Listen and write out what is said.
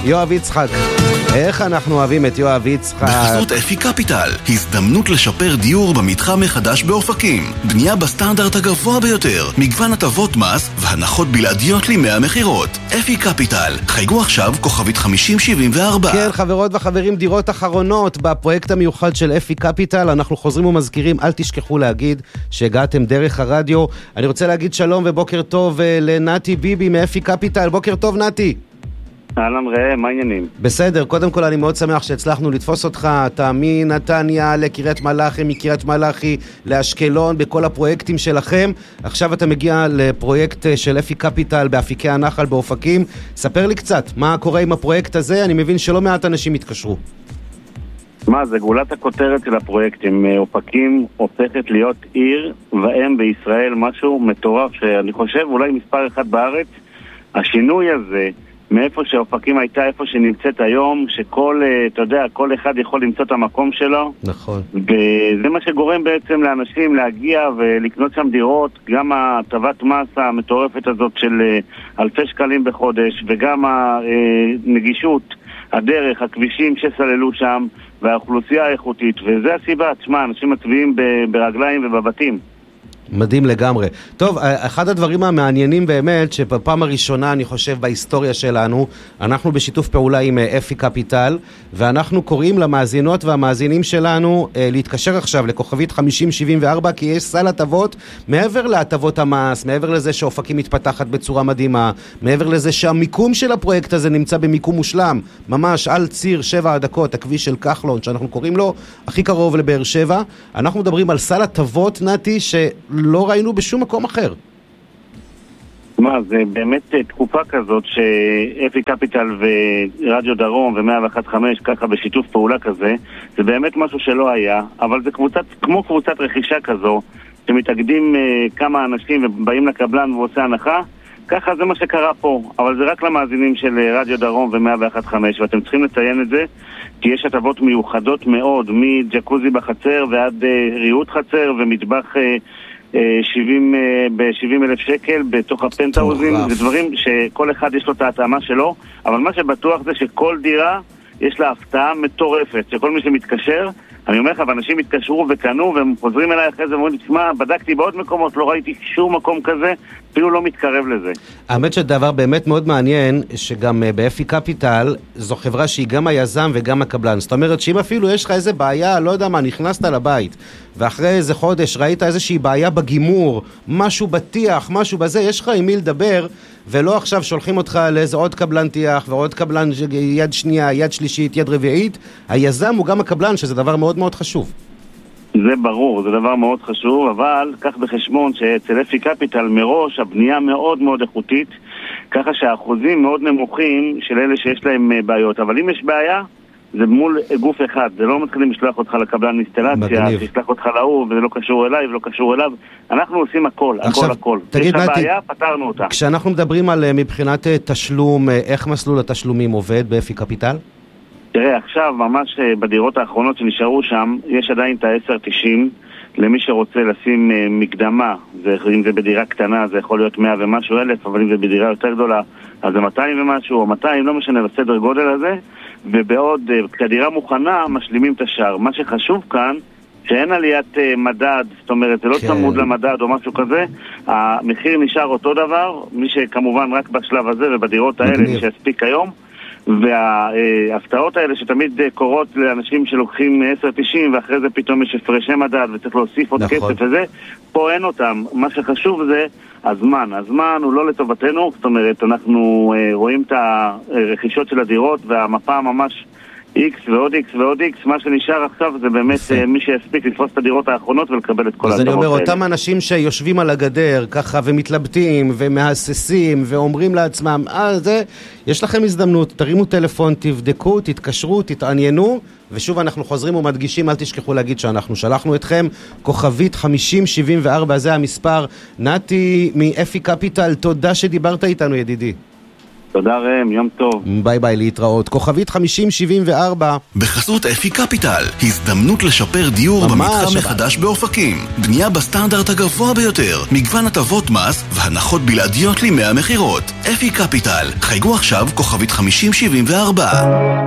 יואב יצחק. איך אנחנו אוהבים את יואב יצחק. בחסות אפי קפיטל, הזדמנות לשפר דיור במתחם מחדש באופקים. בנייה בסטנדרט הגבוה ביותר, מגוון הטבות מס והנחות בלעדיות ל100 מחירות. אפי קפיטל, חייגו עכשיו כוכבית 5074. כן, חברות וחברים, דירות אחרונות בפרויקט המיוחד של אפי קפיטל. אנחנו חוזרים ומזכירים, אל תשכחו להגיד שהגעתם דרך הרדיו. אני רוצה להגיד שלום ובוקר טוב לנתי ביבי מאפי קפיטל. בוקר טוב נתי. אהלן ראה, מה העניינים? בסדר, קודם כל אני מאוד שמח שהצלחנו לתפוס אותך, אתה מנתניה לקריית מלאכי, מקריית מלאכי לאשקלון, בכל הפרויקטים שלכם. עכשיו אתה מגיע לפרויקט של אפי קפיטל באפיקי הנחל באופקים. ספר לי קצת, מה קורה עם הפרויקט הזה? אני מבין שלא מעט אנשים התקשרו. מה, זה גולת הכותרת של הפרויקטים. אופקים הופכת להיות עיר ואם בישראל, משהו מטורף שאני חושב אולי מספר אחד בארץ. השינוי הזה מאיפה שאופקים הייתה, איפה שנמצאת היום, שכל, אתה יודע, כל אחד יכול למצוא את המקום שלו. נכון. וזה מה שגורם בעצם לאנשים להגיע ולקנות שם דירות, גם הטבת מס המטורפת הזאת של אלפי שקלים בחודש, וגם הנגישות, הדרך, הכבישים שסללו שם, והאוכלוסייה האיכותית, וזה הסיבה, תשמע, אנשים מצביעים ברגליים ובבתים. מדהים לגמרי. טוב, אחד הדברים המעניינים באמת, שבפעם הראשונה אני חושב בהיסטוריה שלנו, אנחנו בשיתוף פעולה עם אפי קפיטל, ואנחנו קוראים למאזינות והמאזינים שלנו להתקשר עכשיו לכוכבית 5074, כי יש סל הטבות מעבר להטבות המס, מעבר לזה שאופקים מתפתחת בצורה מדהימה, מעבר לזה שהמיקום של הפרויקט הזה נמצא במיקום מושלם, ממש על ציר 7 הדקות, הכביש של כחלון, שאנחנו קוראים לו הכי קרוב לבאר שבע. אנחנו מדברים על סל הטבות, נתי, לא ראינו בשום מקום אחר. מה, זה באמת תקופה כזאת שאפי קפיטל ורדיו דרום ו101.5 ככה בשיתוף פעולה כזה, זה באמת משהו שלא היה, אבל זה כמו קבוצת רכישה כזו, שמתאגדים כמה אנשים ובאים לקבלן ועושה הנחה, ככה זה מה שקרה פה, אבל זה רק למאזינים של רדיו דרום ו101.5, ואתם צריכים לציין את זה, כי יש הטבות מיוחדות מאוד, מג'קוזי בחצר ועד ריהוט חצר ומטבח ב-70,000 שקל בתוך הפנטאוזים. זה דברים שכל אחד יש לו את ההתאמה שלו, אבל מה שבטוח זה שכל דירה יש לה הפתעה מטורפת, שכל מי שמתקשר, אני אומר לך, ואנשים התקשרו וקנו והם חוזרים אליי אחרי זה ואומרים, תשמע, בדקתי בעוד מקומות, לא ראיתי שום מקום כזה, אפילו לא מתקרב לזה. האמת שדבר באמת מאוד מעניין, שגם באפי קפיטל, זו חברה שהיא גם היזם וגם הקבלן. זאת אומרת שאם אפילו יש לך איזה בעיה, לא יודע מה, נכנסת לבית, ואחרי איזה חודש ראית איזושהי בעיה בגימור, משהו בטיח, משהו בזה, יש לך עם מי לדבר, ולא עכשיו שולחים אותך לאיזה עוד קבלן טיח, ועוד קבלן יד שנייה, יד שלישית, יד רביעית. היזם הוא גם הקבלן, שזה דבר מאוד מאוד חשוב. זה ברור, זה דבר מאוד חשוב, אבל קח בחשבון שאצל אפי קפיטל מראש הבנייה מאוד מאוד איכותית, ככה שהאחוזים מאוד נמוכים של אלה שיש להם בעיות. אבל אם יש בעיה, זה מול גוף אחד, זה לא מתחילים לשלוח אותך לקבלן אינסטלציה, שישלח אותך להוא, וזה לא קשור אליי ולא קשור אליו. אנחנו עושים הכל, הכל. יש הבעיה, פתרנו אותה. כשאנחנו מדברים על מבחינת תשלום, איך מסלול התשלומים עובד באפי קפיטל? תראה, עכשיו ממש בדירות האחרונות שנשארו שם, יש עדיין את ה-10.90 למי שרוצה לשים מקדמה. אם זה בדירה קטנה זה יכול להיות 100 ומשהו אלף, אבל אם זה בדירה יותר גדולה אז זה 200 ומשהו או 200, לא משנה, בסדר גודל הזה. ובעוד כדירה מוכנה משלימים את השאר. מה שחשוב כאן, שאין עליית מדד, זאת אומרת, זה לא צמוד למדד או משהו כזה, המחיר נשאר אותו דבר, מי שכמובן רק בשלב הזה ובדירות האלה, מי שהספיק היום, וההפתעות האלה שתמיד קורות לאנשים שלוקחים 10.90 ואחרי זה פתאום יש הפרשי מדד וצריך להוסיף עוד כסף וזה, פה אין אותם. מה שחשוב זה הזמן הוא לא לטובתנו, זאת אומרת אנחנו רואים את הרכישות של הדירות והמפה ממש X ועוד X ועוד X, מה שנשאר עכשיו זה באמת מי שיספיק לתפוס את הדירות האחרונות ולקבל את כל הדברים. אז אני אומר, אותם אנשים שיושבים על הגדר ככה ומתלבטים ומהססים ואומרים לעצמם, יש לכם הזדמנות, תרימו טלפון, תבדקו, תתקשרו, תתעניינו, ושוב אנחנו חוזרים ומדגישים, אל תשכחו להגיד שאנחנו שלחנו אתכם, כוכבית 5074, זה המספר. נתי מאפי קפיטל, תודה שדיברת איתנו ידידי. תודה רם, יום טוב. ביי ביי, להתראות. כוכבית 5074. בחסות אפי קפיטל, הזדמנות לשפר דיור במתחם מחדש באופקים. בנייה בסטנדרט הגבוה ביותר, מגוון הטבות מס והנחות בלעדיות ל100 מחירות. אפי קפיטל, חייגו עכשיו כוכבית 5074.